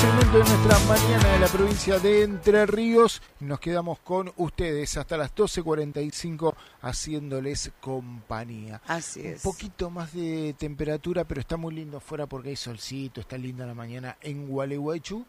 segmento de nuestra mañana de la provincia de Entre Ríos. Nos quedamos con ustedes hasta las 12:45 haciéndoles compañía. Así es. Un poquito más de temperatura, pero está muy lindo afuera porque hay solcito, está linda la mañana en Gualeguaychú.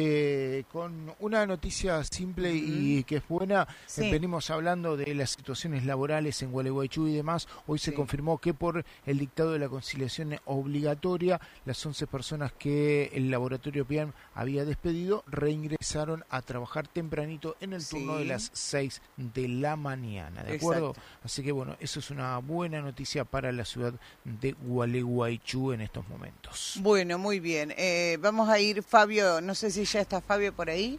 Con una noticia simple y que es buena, Sí. venimos hablando de las situaciones laborales en Gualeguaychú y demás. Hoy se confirmó que por el dictado de la conciliación obligatoria, las 11 personas que el laboratorio PIAM había despedido reingresaron a trabajar tempranito en el turno de las 6 de la mañana, ¿de acuerdo? Exacto. Así que bueno, eso es una buena noticia para la ciudad de Gualeguaychú en estos momentos. Bueno, muy bien. Vamos a ir, Fabio, no sé si ya está Fabio por ahí.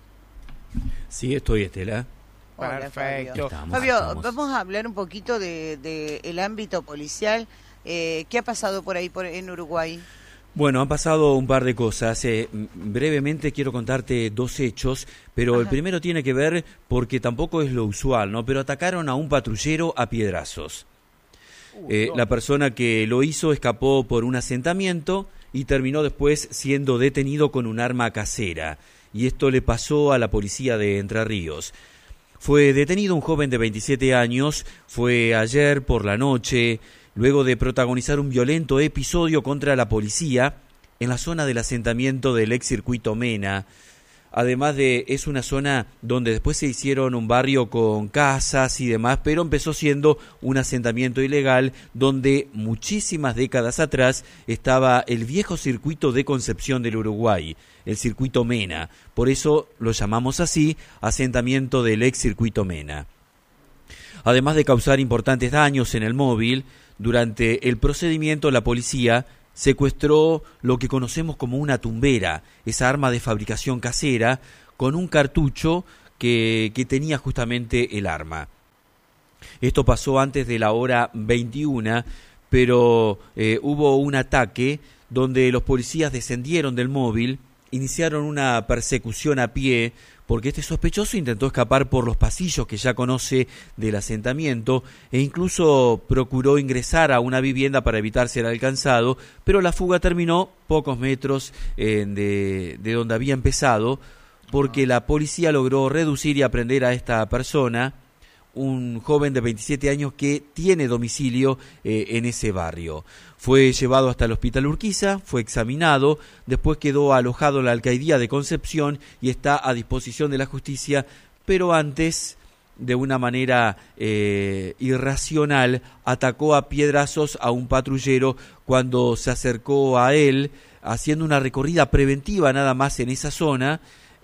Sí, estoy, Estela. Hola, Perfecto. Fabio, vamos a hablar un poquito de el ámbito policial. ¿Qué ha pasado por ahí en Uruguay? Bueno, han pasado un par de cosas. Brevemente quiero contarte dos hechos, pero el primero tiene que ver, porque tampoco es lo usual, ¿no? Pero atacaron a un patrullero a piedrazos. La persona que lo hizo escapó por un asentamiento y terminó después siendo detenido con un arma casera. Y esto le pasó a la policía de Entre Ríos. Fue detenido un joven de 27 años, fue ayer por la noche, luego de protagonizar un violento episodio contra la policía en la zona del asentamiento del ex circuito Mena. Además es una zona donde después se hicieron un barrio con casas y demás, pero empezó siendo un asentamiento ilegal donde muchísimas décadas atrás estaba el viejo circuito de Concepción del Uruguay, el circuito Mena. Por eso lo llamamos así, asentamiento del ex circuito Mena. Además de causar importantes daños en el móvil, durante el procedimiento la policía secuestró lo que conocemos como una tumbera, esa arma de fabricación casera, con un cartucho que tenía justamente el arma. Esto pasó antes de la hora 21, pero hubo un ataque donde los policías descendieron del móvil, iniciaron una persecución a pie, porque este sospechoso intentó escapar por los pasillos que ya conoce del asentamiento e incluso procuró ingresar a una vivienda para evitar ser alcanzado, pero la fuga terminó pocos metros de donde había empezado, porque la policía logró reducir y aprender a esta persona, un joven de 27 años que tiene domicilio en ese barrio. Fue llevado hasta el hospital Urquiza, fue examinado, después quedó alojado en la alcaidía de Concepción y está a disposición de la justicia, pero antes, de una manera irracional, atacó a piedrazos a un patrullero cuando se acercó a él, haciendo una recorrida preventiva nada más en esa zona.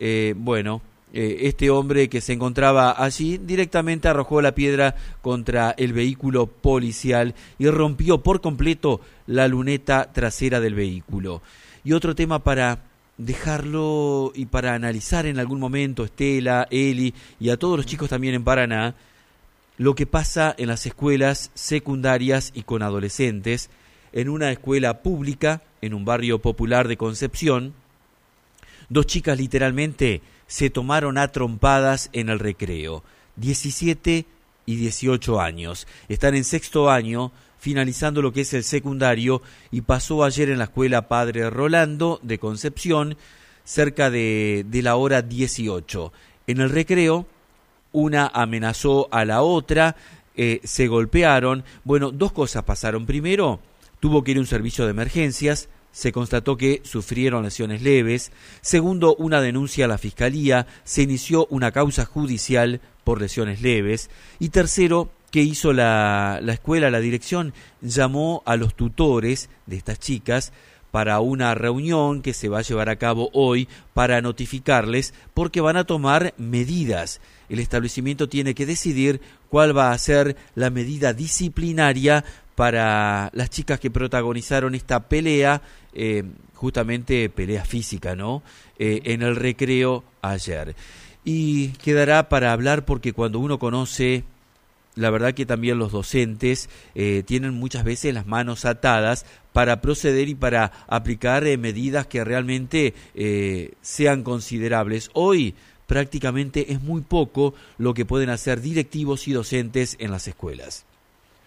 Este hombre que se encontraba allí directamente arrojó la piedra contra el vehículo policial y rompió por completo la luneta trasera del vehículo. Y otro tema para dejarlo y para analizar en algún momento, Estela, Eli y a todos los chicos también en Paraná, lo que pasa en las escuelas secundarias y con adolescentes. En una escuela pública, en un barrio popular de Concepción, dos chicas literalmente se tomaron a trompadas en el recreo, 17 y 18 años. Están en sexto año, finalizando lo que es el secundario, y pasó ayer en la escuela Padre Rolando de Concepción, cerca de la hora 18. En el recreo, una amenazó a la otra, se golpearon. Bueno, dos cosas pasaron. Primero, tuvo que ir a un servicio de emergencias. Se constató que sufrieron lesiones leves. Segundo, una denuncia a la Fiscalía. Se inició una causa judicial por lesiones leves. Y tercero, ¿qué hizo la escuela? La dirección llamó a los tutores de estas chicas para una reunión que se va a llevar a cabo hoy para notificarles, porque van a tomar medidas. El establecimiento tiene que decidir cuál va a ser la medida disciplinaria para las chicas que protagonizaron esta pelea, justamente pelea física, ¿no? En el recreo ayer. Y quedará para hablar porque cuando uno conoce, la verdad que también los docentes tienen muchas veces las manos atadas para proceder y para aplicar medidas que realmente sean considerables. Hoy prácticamente es muy poco lo que pueden hacer directivos y docentes en las escuelas.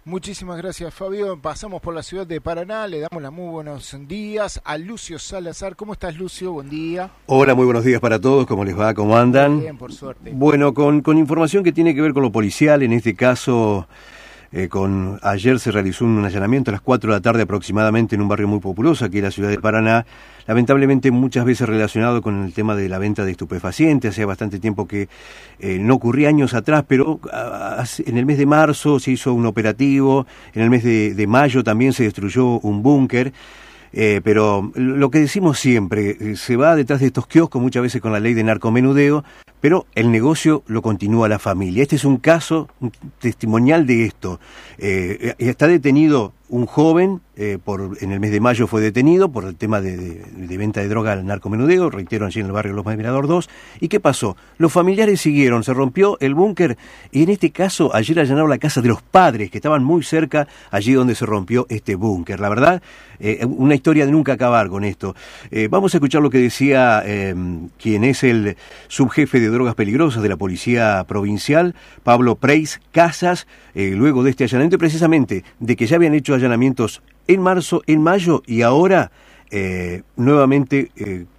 Muchísimas gracias, Fabio. Pasamos por la ciudad de Paraná, le damos los muy buenos días a Lucio Salazar. ¿Cómo estás, Lucio? Buen día. Hola, muy buenos días para todos. ¿Cómo les va? ¿Cómo andan? Bien, por suerte. Bueno, con información que tiene que ver con lo policial, en este caso, ayer se realizó un allanamiento a las 4 de la tarde aproximadamente en un barrio muy populoso aquí en la ciudad de Paraná, lamentablemente muchas veces relacionado con el tema de la venta de estupefacientes. Hacía bastante tiempo que no ocurría, años atrás, pero en el mes de marzo se hizo un operativo, en el mes de mayo también se destruyó un búnker. Pero lo que decimos siempre, se va detrás de estos kioscos muchas veces con la ley de narcomenudeo, pero el negocio lo continúa la familia. Este es un caso testimonial de esto. Está detenido un joven, en el mes de mayo fue detenido por el tema de venta de droga al narcomenudeo, reitero, allí en el barrio Lomas de Mirador 2. ¿Y qué pasó? Los familiares siguieron, se rompió el búnker y en este caso ayer allanaron la casa de los padres que estaban muy cerca allí donde se rompió este búnker. La verdad, una historia de nunca acabar con esto. Vamos a escuchar lo que decía quien es el subjefe de drogas peligrosas de la Policía Provincial, Pablo Preis Casas, luego de este allanamiento, precisamente de que ya habían hecho allanamientos en marzo, en mayo y ahora nuevamente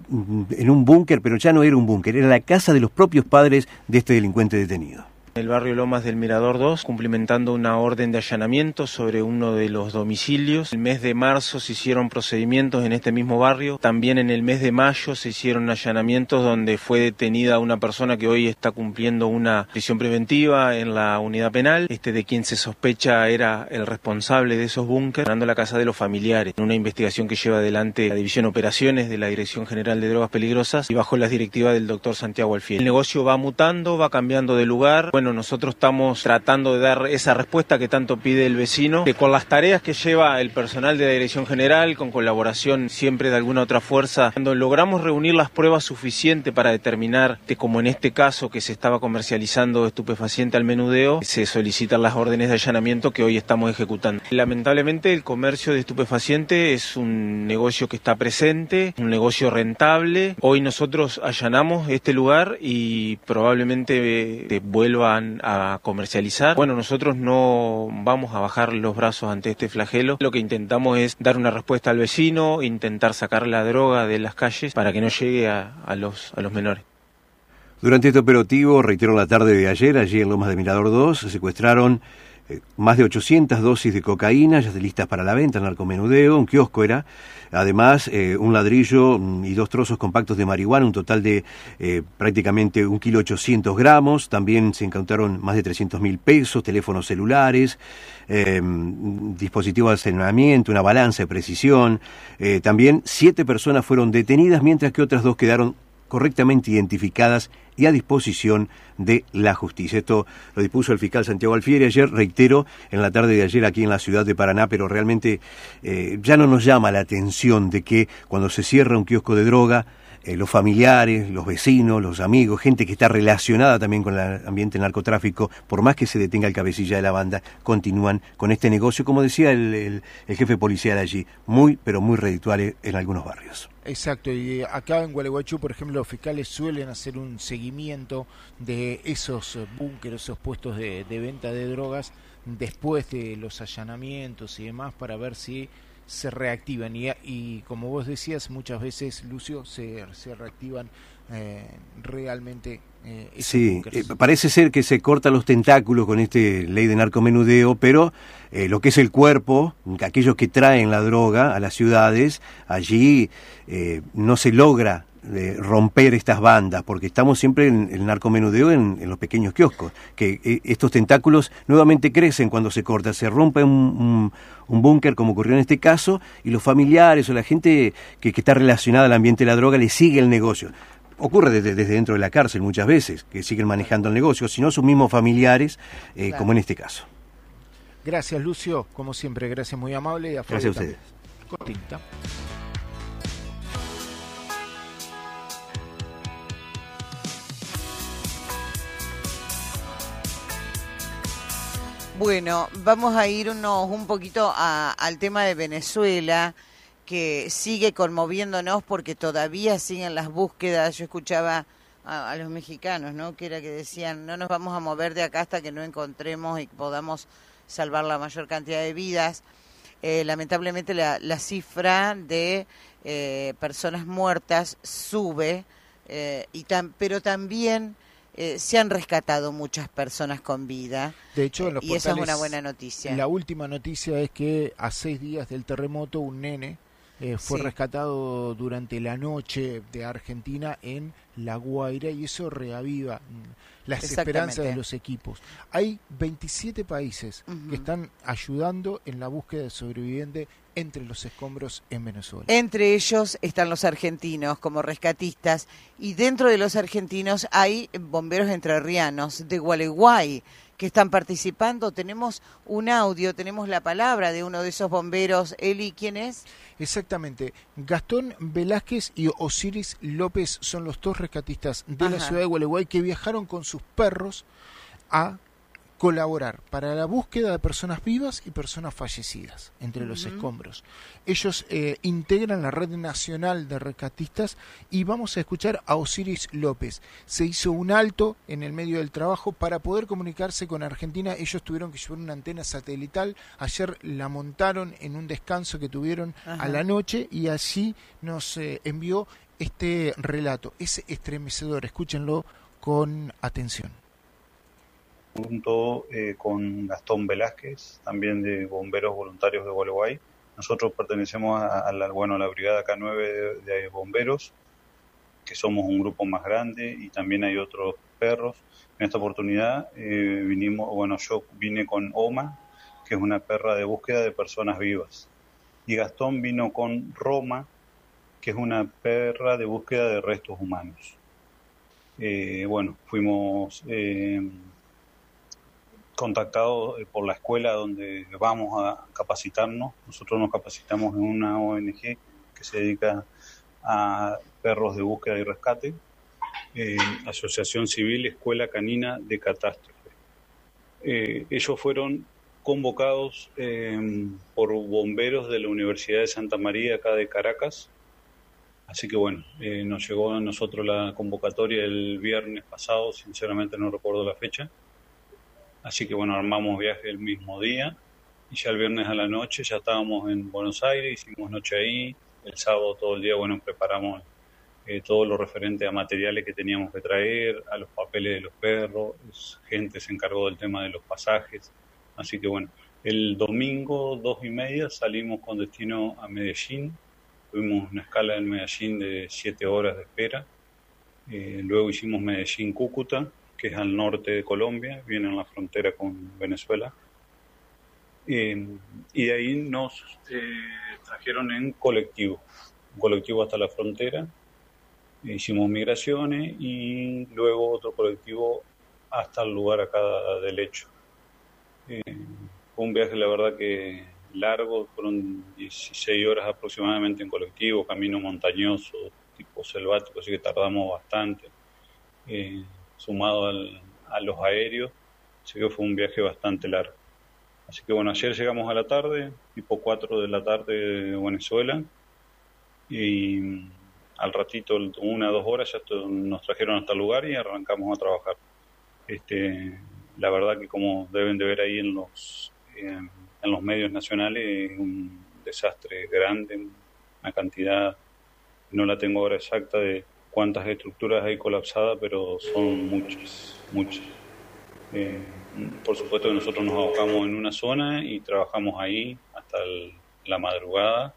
en un búnker, pero ya no era un búnker, era la casa de los propios padres de este delincuente detenido. El barrio Lomas del Mirador 2, cumplimentando una orden de allanamiento sobre uno de los domicilios. El mes de marzo se hicieron procedimientos en este mismo barrio. También en el mes de mayo se hicieron allanamientos donde fue detenida una persona que hoy está cumpliendo una prisión preventiva en la unidad penal. De quien se sospecha era el responsable de esos búnkeres, ganando la casa de los familiares. Una investigación que lleva adelante la División Operaciones de la Dirección General de Drogas Peligrosas y bajo las directivas del doctor Santiago Alfieri. El negocio va mutando, va cambiando de lugar. Bueno, nosotros estamos tratando de dar esa respuesta que tanto pide el vecino, que con las tareas que lleva el personal de la Dirección General, con colaboración siempre de alguna otra fuerza, cuando logramos reunir las pruebas suficientes para determinar que, como en este caso que se estaba comercializando estupefaciente al menudeo, se solicitan las órdenes de allanamiento que hoy estamos ejecutando. Lamentablemente el comercio de estupefaciente es un negocio que está presente, un negocio rentable. Hoy nosotros allanamos este lugar y probablemente vuelvan a comercializar. Bueno, nosotros no vamos a bajar los brazos ante este flagelo. Lo que intentamos es dar una respuesta al vecino, intentar sacar la droga de las calles para que no llegue a los menores. Durante este operativo, reitero, la tarde de ayer, allí en Lomas de Mirador 2, se secuestraron más de 800 dosis de cocaína, ya listas para la venta, narcomenudeo, un kiosco era. Además, un ladrillo y 2 trozos compactos de marihuana, un total de prácticamente 1,8 kg. También se incautaron más de 300.000 pesos, teléfonos celulares, dispositivos de almacenamiento, una balanza de precisión. También 7 personas fueron detenidas, mientras que otras 2 quedaron correctamente identificadas y a disposición de la justicia. Esto lo dispuso el fiscal Santiago Alfieri ayer, reitero, en la tarde de ayer aquí en la ciudad de Paraná, pero realmente ya no nos llama la atención de que cuando se cierra un kiosco de droga, los familiares, los vecinos, los amigos, gente que está relacionada también con el ambiente del narcotráfico, por más que se detenga el cabecilla de la banda, continúan con este negocio, como decía el jefe policial allí, muy, pero muy redituable en algunos barrios. Exacto, y acá en Gualeguaychú, por ejemplo, los fiscales suelen hacer un seguimiento de esos búnkeres, esos puestos de venta de drogas, después de los allanamientos y demás, para ver si se reactivan y como vos decías, muchas veces, Lucio, se reactivan realmente sí, parece ser que se cortan los tentáculos con esta ley de narcomenudeo, pero lo que es el cuerpo, aquellos que traen la droga a las ciudades, allí no se logra romper estas bandas, porque estamos siempre en el narcomenudeo en los pequeños kioscos, que estos tentáculos nuevamente crecen cuando se corta, se rompe un búnker como ocurrió en este caso, y los familiares o la gente que está relacionada al ambiente de la droga le sigue el negocio. Ocurre desde dentro de la cárcel muchas veces, que siguen manejando el negocio, sino sus mismos familiares, claro, como en este caso. Gracias, Lucio, como siempre, gracias, muy amable. Y gracias a ustedes. Cortita. Bueno, vamos a irnos un poquito al tema de Venezuela, que sigue conmoviéndonos porque todavía siguen las búsquedas. Yo escuchaba a los mexicanos, ¿no? Que decían, no nos vamos a mover de acá hasta que no encontremos y podamos salvar la mayor cantidad de vidas. Lamentablemente la cifra de personas muertas sube, pero también se han rescatado muchas personas con vida. De hecho, en los y esa es portales, una buena noticia. La última noticia es que a 6 días del terremoto un nene fue rescatado durante la noche de Argentina en La Guaira, y eso reaviva las esperanzas de los equipos. Hay 27 países que están ayudando en la búsqueda de sobrevivientes entre los escombros en Venezuela. Entre ellos están los argentinos como rescatistas, y dentro de los argentinos hay bomberos entrerrianos de Gualeguay que están participando. Tenemos un audio, tenemos la palabra de uno de esos bomberos. Eli, ¿quién es? Exactamente. Gastón Velázquez y Osiris López son los dos rescatistas de la ciudad de Gualeguay que viajaron con sus perros a colaborar para la búsqueda de personas vivas y personas fallecidas entre los escombros. Ellos integran la red nacional de rescatistas, y vamos a escuchar a Osiris López. Se hizo un alto en el medio del trabajo para poder comunicarse con Argentina. Ellos tuvieron que llevar una antena satelital. Ayer la montaron en un descanso que tuvieron a la noche, y así nos envió este relato. Es estremecedor, escúchenlo con atención. Junto con Gastón Velázquez, también de Bomberos Voluntarios de Gualeguay. Nosotros pertenecemos a la brigada K9 de bomberos, que somos un grupo más grande, y también hay otros perros. En esta oportunidad yo vine con Oma, que es una perra de búsqueda de personas vivas, y Gastón vino con Roma, que es una perra de búsqueda de restos humanos. Fuimos contactados por la escuela donde vamos a capacitarnos. Nosotros nos capacitamos en una ONG que se dedica a perros de búsqueda y rescate, Asociación Civil Escuela Canina de Catástrofe. Ellos fueron convocados por bomberos de la Universidad de Santa María, acá de Caracas. Así que nos llegó a nosotros la convocatoria el viernes pasado, sinceramente no recuerdo la fecha. Así que armamos viaje el mismo día, y ya el viernes a la noche ya estábamos en Buenos Aires, hicimos noche ahí. El sábado todo el día preparamos todo lo referente a materiales que teníamos que traer, a los papeles de los perros, gente se encargó del tema de los pasajes. Así que el domingo 2:30 salimos con destino a Medellín. Tuvimos una escala en Medellín de 7 horas de espera. Luego hicimos Medellín-Cúcuta, que es al norte de Colombia, viene en la frontera con Venezuela. Y de ahí nos trajeron en colectivo, un colectivo hasta la frontera. Hicimos migraciones, y luego otro colectivo hasta el lugar acá del hecho. Fue un viaje, la verdad, que largo, fueron 16 horas aproximadamente en colectivo, camino montañoso, tipo selvático, así que tardamos bastante. Sumado a los aéreos, así que fue un viaje bastante largo. Así que ayer llegamos a la tarde, tipo 4 de la tarde de Venezuela, y al ratito, 1 o 2 horas, ya nos trajeron hasta el lugar y arrancamos a trabajar. La verdad que, como deben de ver ahí en los medios nacionales, es un desastre grande, una cantidad, no la tengo ahora exacta de cuántas estructuras hay colapsadas, pero son muchas. Por supuesto que nosotros nos abocamos en una zona y trabajamos ahí hasta la madrugada.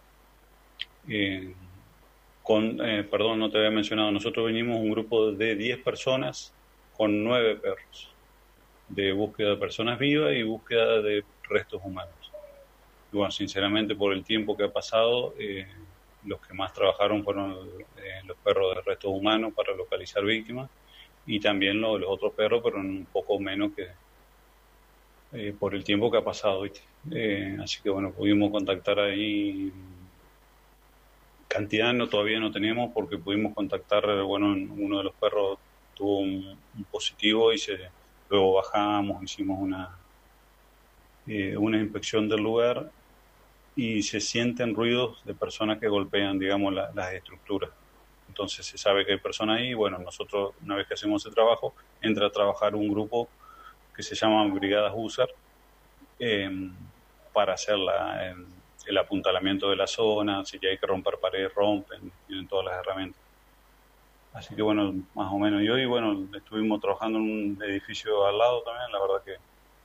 No te había mencionado, nosotros venimos un grupo de 10 personas con 9 perros, de búsqueda de personas vivas y búsqueda de restos humanos. Y sinceramente, por el tiempo que ha pasado, los que más trabajaron fueron los perros de restos humanos para localizar víctimas, y también los otros perros, pero un poco menos que por el tiempo que ha pasado, ¿viste? Así que pudimos contactar ahí. Cantidad todavía no tenemos, porque pudimos contactar, uno de los perros tuvo un positivo, y luego bajamos, hicimos una inspección del lugar, y se sienten ruidos de personas que golpean, digamos, las estructuras. Entonces se sabe que hay personas ahí. Nosotros, una vez que hacemos ese trabajo, entra a trabajar un grupo que se llama Brigadas Húsar, para hacer el apuntalamiento de la zona. Si hay que romper paredes, rompen, tienen todas las herramientas. Así que bueno, más o menos. Y hoy, bueno, estuvimos trabajando en un edificio al lado también. La verdad que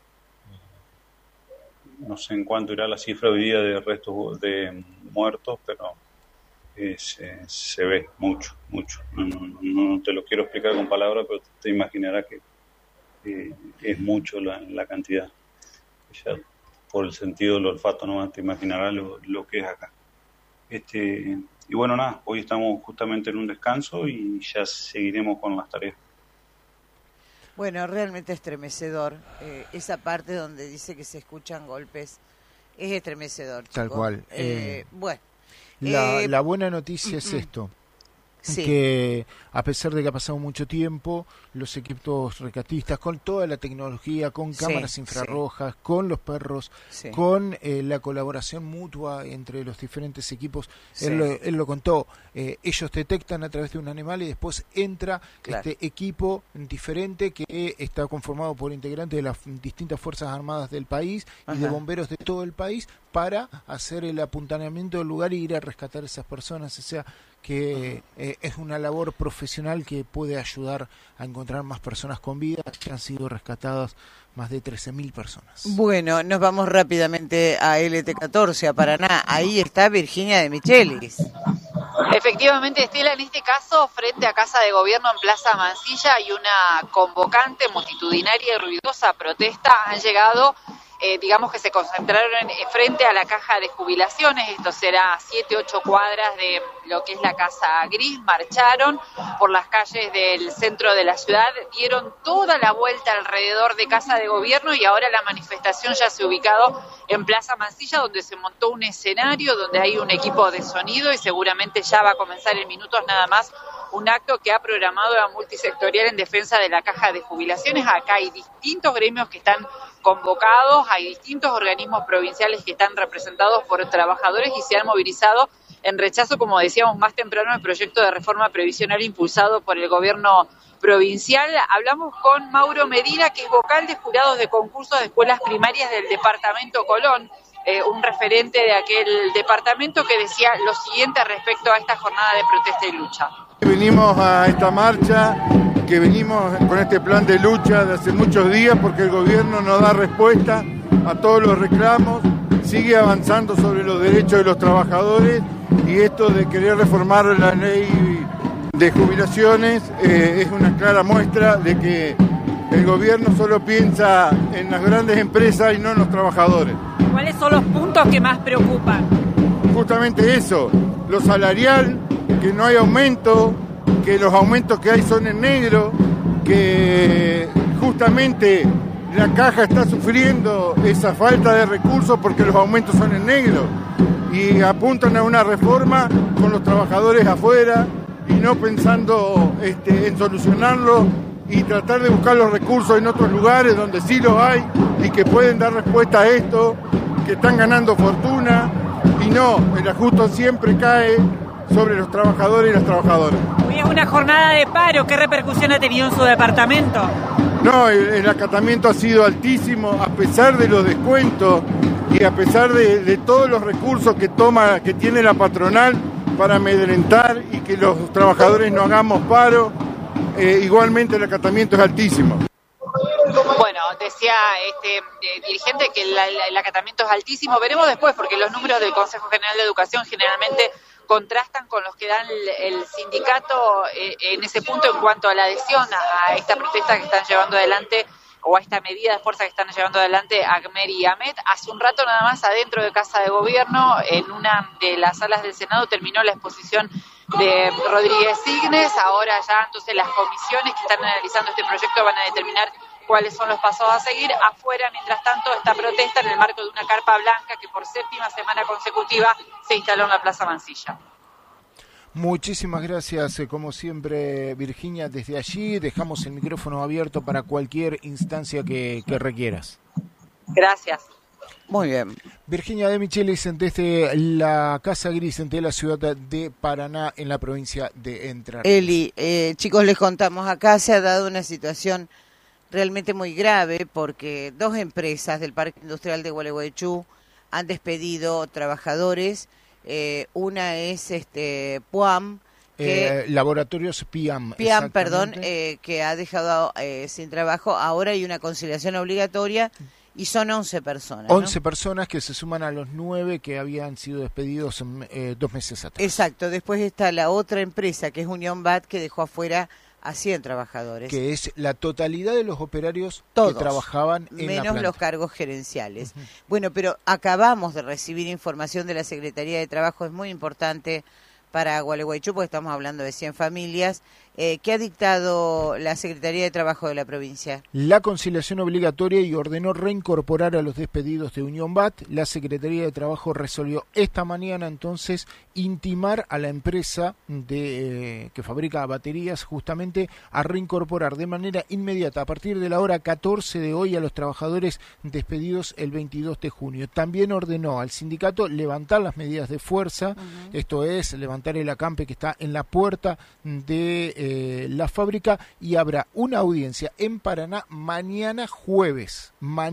no sé en cuánto irá la cifra hoy día de restos de muertos, pero se ve mucho. No te lo quiero explicar con palabras, pero te imaginarás que es mucho la cantidad. Ya por el sentido del olfato, no te imaginarás lo que es acá. Y bueno, nada, hoy estamos justamente en un descanso y ya seguiremos con las tareas. Bueno, realmente estremecedor. Esa parte donde dice que se escuchan golpes es estremecedor, chicos. Tal cual. Bueno. La buena noticia es esto. Sí. Que a pesar de que ha pasado mucho tiempo, los equipos rescatistas, con toda la tecnología, con cámaras infrarrojas, con los perros, con la colaboración mutua entre los diferentes equipos, él lo contó, ellos detectan a través de un animal y después entra este equipo diferente que está conformado por integrantes de las distintas fuerzas armadas del país y de bomberos de todo el país para hacer el apuntalamiento del lugar y ir a rescatar a esas personas. O sea, que es una labor profesional que puede ayudar a encontrar más personas con vida, que han sido rescatadas más de 13.000 personas. Bueno, nos vamos rápidamente a LT14, a Paraná. Ahí está Virginia de Michelis. Efectivamente, Estela, en este caso, frente a Casa de Gobierno en Plaza Mansilla, hay una convocante, multitudinaria y ruidosa protesta. Han llegado, digamos que se concentraron frente a la caja de jubilaciones. Esto será 7-8 cuadras de lo que es la Casa Gris. Marcharon por las calles del centro de la ciudad, dieron toda la vuelta alrededor de Casa de Gobierno y ahora la manifestación ya se ha ubicado en Plaza Mansilla, donde se montó un escenario, donde hay un equipo de sonido y seguramente ya va a comenzar en minutos nada más un acto que ha programado la multisectorial en defensa de la caja de jubilaciones. Acá hay distintos gremios que están convocados, hay distintos organismos provinciales que están representados por trabajadores y se han movilizado en rechazo, como decíamos más temprano, al proyecto de reforma previsional impulsado por el gobierno provincial. Hablamos con Mauro Medina, que es vocal de jurados de concursos de escuelas primarias del departamento Colón, un referente de aquel departamento, que decía lo siguiente respecto a esta jornada de protesta y lucha. Venimos a esta marcha, que venimos con este plan de lucha de hace muchos días, porque el gobierno no da respuesta a todos los reclamos, sigue avanzando sobre los derechos de los trabajadores, y esto de querer reformar la ley de jubilaciones es una clara muestra de que el gobierno solo piensa en las grandes empresas y no en los trabajadores. ¿Cuáles son los puntos que más preocupan? Justamente eso, lo salarial, que no hay aumento, que los aumentos que hay son en negro, que justamente la caja está sufriendo esa falta de recursos porque los aumentos son en negro, y apuntan a una reforma con los trabajadores afuera y no pensando en solucionarlo y tratar de buscar los recursos en otros lugares donde sí los hay y que pueden dar respuesta a esto, que están ganando fortuna, y no, el ajuste siempre cae sobre los trabajadores y las trabajadoras. Hoy es una jornada de paro, ¿qué repercusión ha tenido en su departamento? No, el acatamiento ha sido altísimo, a pesar de los descuentos y a pesar de todos los recursos que tiene la patronal para amedrentar y que los trabajadores no hagamos paro, igualmente el acatamiento es altísimo. Bueno, decía este dirigente que el acatamiento es altísimo. Veremos después, porque los números del Consejo General de Educación generalmente contrastan con los que dan el sindicato en ese punto en cuanto a la adhesión a esta protesta que están llevando adelante, o a esta medida de fuerza que están llevando adelante Agmer y Ahmed. Hace un rato nada más, adentro de Casa de Gobierno, en una de las salas del Senado, terminó la exposición de Rodríguez Signes. Ahora ya entonces las comisiones que están analizando este proyecto van a determinar cuáles son los pasos a seguir. Afuera, mientras tanto, esta protesta en el marco de una carpa blanca que por 7ª semana consecutiva se instaló en la Plaza Mansilla. Muchísimas gracias, como siempre, Virginia. Desde allí dejamos el micrófono abierto para cualquier instancia que requieras. Gracias. Muy bien. Virginia de Michelis, desde la Casa Gris de la ciudad de Paraná, en la provincia de Entre Ríos. Eli, chicos, les contamos, acá se ha dado una situación realmente muy grave porque 2 empresas del Parque Industrial de Gualeguaychú han despedido trabajadores. Una es PUAM, Laboratorios PIAM. PIAM, perdón, que ha dejado sin trabajo. Ahora hay una conciliación obligatoria y son 11 personas. 11 personas que se suman a los 9 que habían sido despedidos 2 meses atrás. Exacto. Después está la otra empresa que es Unión BAT, que dejó afuera a 100 trabajadores. Que es la totalidad de los operarios todos, que trabajaban en menos la planta. los cargos gerenciales. Bueno, pero acabamos de recibir información de la Secretaría de Trabajo, es muy importante para Gualeguaychú, porque estamos hablando de 100 familias. ¿Qué ha dictado la Secretaría de Trabajo de la provincia? La conciliación obligatoria y ordenó reincorporar a los despedidos de Unión BAT. La Secretaría de Trabajo resolvió esta mañana entonces intimar a la empresa que fabrica baterías justamente a reincorporar de manera inmediata a partir de la hora 14 de hoy a los trabajadores despedidos el 22 de junio. También ordenó al sindicato levantar las medidas de fuerza, esto es levantar el acampe que está en la puerta de la fábrica, y habrá una audiencia en Paraná mañana jueves.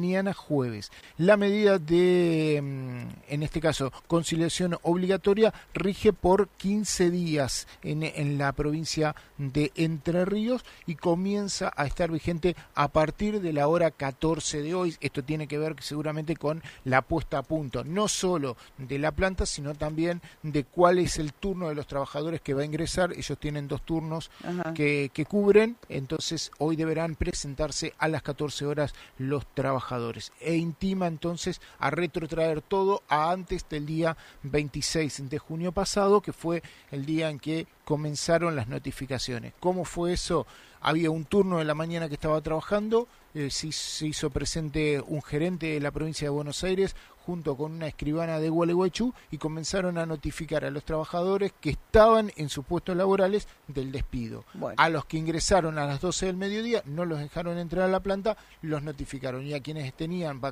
La medida de, en este caso, conciliación obligatoria rige por 15 días en la provincia de Entre Ríos y comienza a estar vigente a partir de la hora 14 de hoy. Esto tiene que ver seguramente con la puesta a punto, no solo de la planta, sino también de cuál es el turno de los trabajadores que va a ingresar. Ellos tienen 2 turnos que cubren, entonces hoy deberán presentarse a las 14 horas los trabajadores, e intima entonces a retrotraer todo a antes del día 26 de junio pasado, que fue el día en que comenzaron las notificaciones. ¿Cómo fue eso? Había un turno de la mañana que estaba trabajando, se hizo presente un gerente de la provincia de Buenos Aires junto con una escribana de Gualeguaychú y comenzaron a notificar a los trabajadores que estaban en sus puestos laborales del despido. Bueno. A los que ingresaron a las 12 del mediodía no los dejaron entrar a la planta, los notificaron, y a quienes tenían